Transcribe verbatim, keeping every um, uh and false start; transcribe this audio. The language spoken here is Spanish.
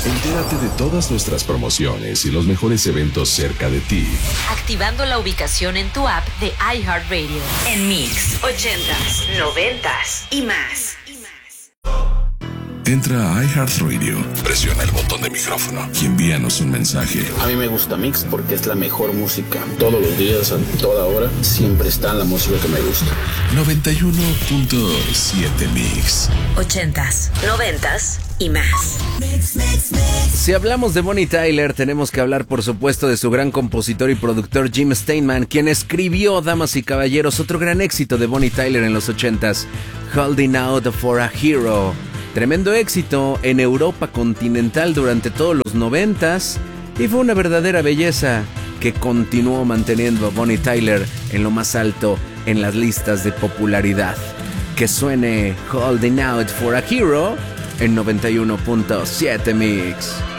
Entérate de todas nuestras promociones y los mejores eventos cerca de ti, activando la ubicación en tu app de iHeartRadio. En Mix, ochentas, noventas y más. Entra a iHeartRadio, presiona el botón de micrófono y envíanos un mensaje. A mí me gusta Mix porque es la mejor música. Todos los días, a toda hora, siempre está la música que me gusta. noventa y uno punto siete Mix. Ochentas, noventas y más. Mix, mix, mix. Si hablamos de Bonnie Tyler, tenemos que hablar, por supuesto, de su gran compositor y productor Jim Steinman, quien escribió, damas y caballeros, otro gran éxito de Bonnie Tyler en los ochentas, Holding Out for a Hero. Tremendo éxito en Europa continental durante todos los noventas y fue una verdadera belleza que continuó manteniendo a Bonnie Tyler en lo más alto en las listas de popularidad. Que suene Holding Out for a Hero en noventa y uno punto siete Mix.